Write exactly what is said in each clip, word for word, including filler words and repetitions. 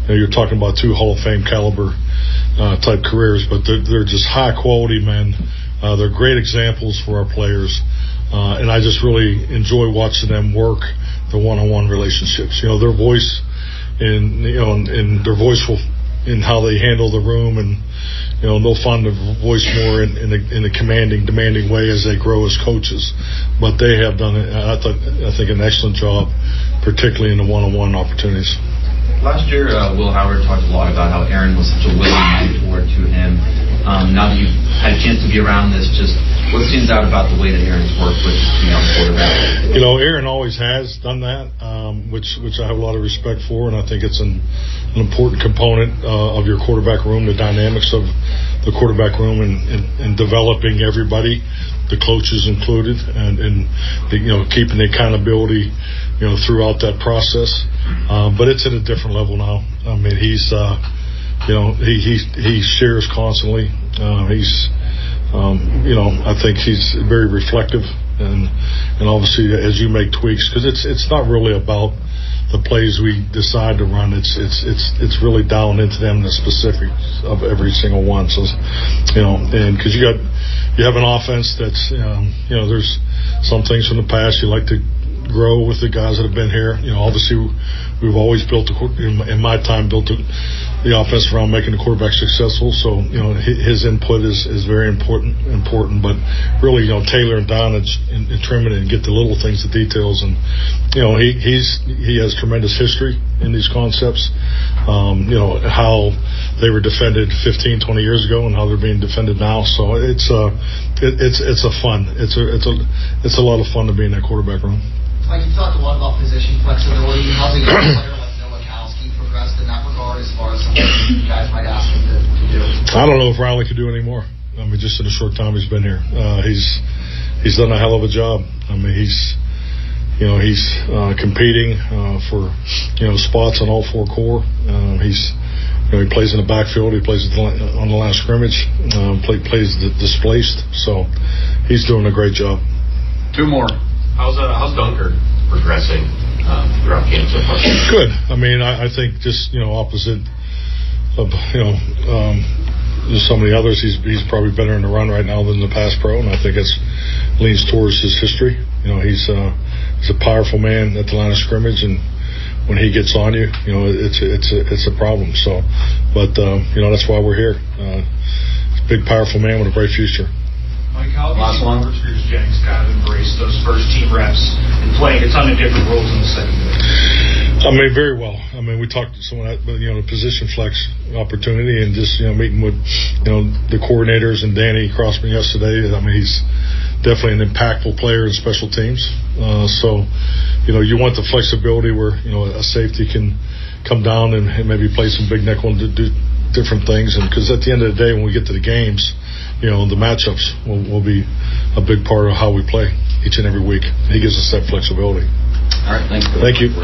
know, you're talking about two Hall of Fame caliber uh, type careers, but they're, they're just high quality men. Uh, they're great examples for our players, uh, and I just really enjoy watching them work the one-on-one relationships. You know, their voice and you know, and, and their voice will in how they handle the room, and you know they'll find the voice more in, in, a, in a commanding, demanding way as they grow as coaches. But they have done, I, th- I think, an excellent job, particularly in the one-on-one opportunities. Last year, uh, Will Howard talked a lot about how Aaron was such a willing mentor to him. Um, now that you've had a chance to be around this, just what stands out about the way that Aaron's worked with the young quarterback? You know, Aaron always has done that, um, which which I have a lot of respect for, and I think it's an, an important component uh, of your quarterback room, the dynamics of the quarterback room, and, and, and developing everybody, the coaches included, and, and the, you know, keeping the accountability, you know, throughout that process. Uh, but it's at a different level now. I mean, he's, uh, you know, he he he shares constantly. Uh, he's, um, you know, I think he's very reflective, and and obviously as you make tweaks, because it's it's not really about the plays we decide to run. It's it's it's it's really down into them, the specifics of every single one. So, you know, and because you got you have an offense that's, um, you know, there's some things from the past you like to grow with the guys that have been here. You know, obviously we've always built, a, in my time, built a, the offense around making the quarterback successful. So, you know, his input is, is very important, important. But really, you know, Taylor and Don and, and trimming it and get the little things, the details. And, you know, he he's he has tremendous history in these concepts. Um, you know, how they were defended fifteen, twenty years ago and how they're being defended now. So it's a, it, it's it's a fun. It's a it's a it's a lot of fun to be in that quarterback room. Mike, you talked a lot about position flexibility. How's a young player like Noah Kowski progressed in that regard as far as some of you guys might ask him to, to do? I don't know if Riley could do any more. I mean, just in the short time he's been here, uh, he's he's done a hell of a job. I mean, he's you know he's uh, competing uh, for you know spots on all four core. Uh, he's you know he plays in the backfield. He plays on the line of scrimmage. Uh, play, plays displaced. So he's doing a great job. Two more. How's uh, how's Dunker progressing uh, throughout camp so far? Good. I mean, I, I think just you know opposite of you know um, just some of the others, he's he's probably better in the run right now than the pass pro, and I think it's leans towards his history. You know, he's uh, he's a powerful man at the line of scrimmage, and when he gets on you, you know, it's it's a, it's a problem. So, but um, you know that's why we're here. Uh, he's a big, powerful man with a bright future. Mike, how have you seen Rich Jennings kind of embrace those first team reps and playing a ton of different roles in the secondary? I mean, very well. I mean, we talked to someone, you know, the position flex opportunity, and just you know meeting with you know the coordinators and Danny Crossman yesterday. I mean, he's definitely an impactful player in special teams. Uh, so, you know, you want the flexibility where you know a safety can come down and, and maybe play some big nickel and do, do different things, and because at the end of the day, when we get to the games, you know, the matchups will, will be a big part of how we play each and every week. He gives us that flexibility. All right, thanks. Thank you.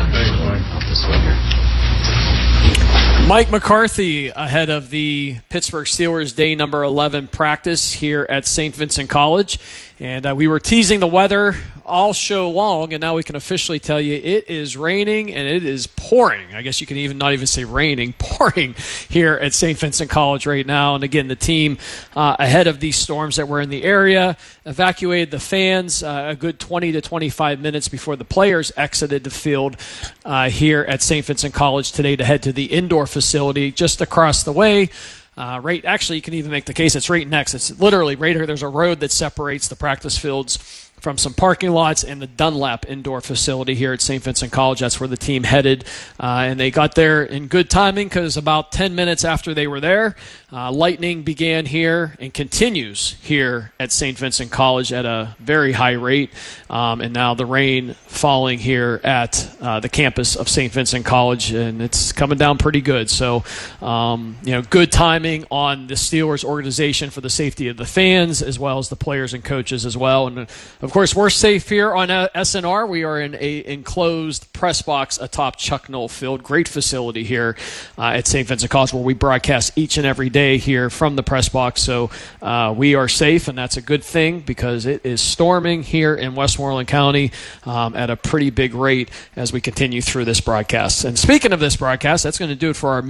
Mike McCarthy ahead of the Pittsburgh Steelers day number eleven practice here at Saint Vincent College. And uh, we were teasing the weather all show long, and now we can officially tell you it is raining and it is pouring. I guess you can even not even say raining, pouring here at Saint Vincent College right now. And again, the team uh, ahead of these storms that were in the area evacuated the fans uh, a good twenty to twenty-five minutes before the players exited the field uh, here at Saint Vincent College today to head to the indoor facility just across the way. Uh, right, actually, you can even make the case it's right next. It's literally right here. There's a road that separates the practice fields from some parking lots and the Dunlap indoor facility here at Saint Vincent College. That's where the team headed, uh, and they got there in good timing because about ten minutes after they were there, uh, lightning began here and continues here at Saint Vincent College at a very high rate, um, and now the rain falling here at uh, the campus of Saint Vincent College, and it's coming down pretty good. So, um, you know, good timing on the Steelers organization for the safety of the fans as well as the players and coaches as well, and of Of course, we're safe here on S N R. We are in a enclosed press box atop Chuck Noll Field. Great facility here uh, at Saint Vincent College where we broadcast each and every day here from the press box. So uh, we are safe, and that's a good thing because it is storming here in Westmoreland County um, at a pretty big rate as we continue through this broadcast. And speaking of this broadcast, that's going to do it for our